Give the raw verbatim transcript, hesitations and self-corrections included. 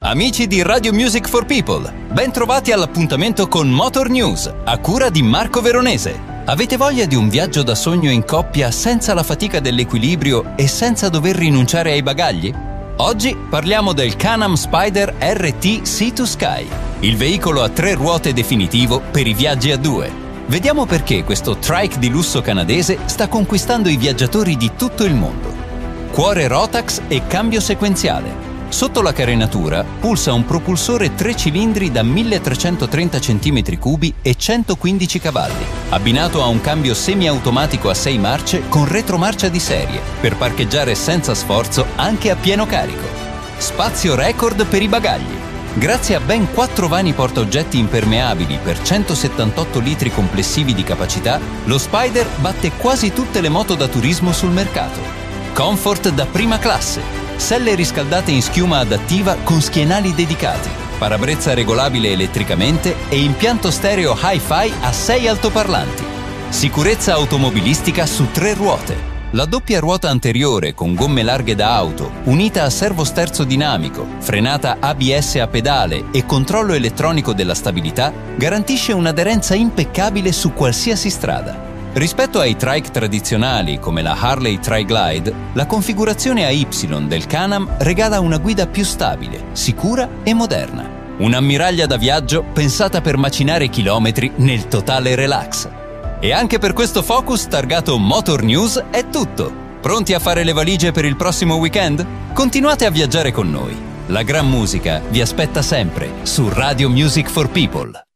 Amici di Radio Music for People, ben trovati all'appuntamento con Motor News, a cura di Marco Veronese. Avete voglia di un viaggio da sogno in coppia senza la fatica dell'equilibrio e senza dover rinunciare ai bagagli? Oggi parliamo del Can-Am Spyder R T Sea to Sky, il veicolo a tre ruote definitivo per i viaggi a due. Vediamo perché questo trike di lusso canadese sta conquistando i viaggiatori di tutto il mondo. Cuore Rotax e cambio sequenziale. Sotto la carenatura pulsa un propulsore tre cilindri da milletrecentotrenta centimetri cubi e centoquindici cavalli, abbinato a un cambio semiautomatico a sei marce con retromarcia di serie, per parcheggiare senza sforzo anche a pieno carico. Spazio record per i bagagli. Grazie a ben quattro vani portaoggetti impermeabili per centosettantotto litri complessivi di capacità, lo Spyder batte quasi tutte le moto da turismo sul mercato. Comfort da prima classe. Selle riscaldate in schiuma adattiva con schienali dedicati, parabrezza regolabile elettricamente e impianto stereo hi-fi a sei altoparlanti. Sicurezza automobilistica su tre ruote. La doppia ruota anteriore con gomme larghe da auto, unita a servo sterzo dinamico, frenata A B S a pedale e controllo elettronico della stabilità, garantisce un'aderenza impeccabile su qualsiasi strada. Rispetto ai trike tradizionali come la Harley Tri-Glide, la configurazione a Y del Can-Am regala una guida più stabile, sicura e moderna. Un'ammiraglia da viaggio pensata per macinare chilometri nel totale relax. E anche per questo Focus targato Motor News è tutto. Pronti a fare le valigie per il prossimo weekend? Continuate a viaggiare con noi. La gran musica vi aspetta sempre su Radio Music for People.